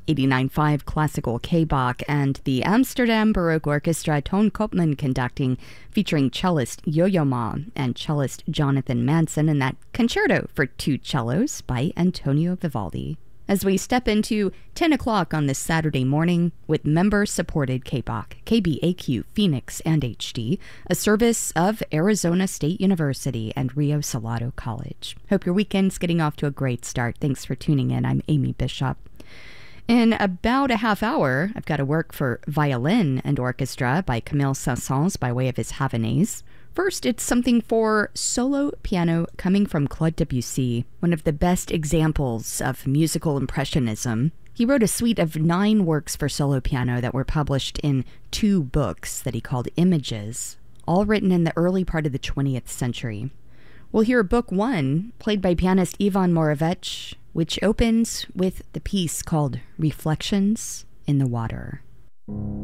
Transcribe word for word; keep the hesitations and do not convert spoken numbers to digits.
eighty-nine point five Classical K-Bach, and the Amsterdam Baroque Orchestra Toon Koopman conducting, featuring cellist Yo-Yo Ma and cellist Jonathan Manson in that Concerto for Two Cellos by Antonio Vivaldi. As we step into ten o'clock on this Saturday morning with member-supported K-Bach, K B A Q, Phoenix, and H D, a service of Arizona State University and Rio Salado College. Hope your weekend's getting off to a great start. Thanks for tuning in. I'm Amy Bishop. In about a half hour, I've got a work for violin and orchestra by Camille Saint-Saëns by way of his Havanaise. First, it's something for solo piano coming from Claude Debussy, one of the best examples of musical impressionism. He wrote a suite of nine works for solo piano that were published in two books that he called Images, all written in the early part of the twentieth century. We'll hear book one, played by pianist Ivan Moravec, which opens with the piece called Reflections in the Water.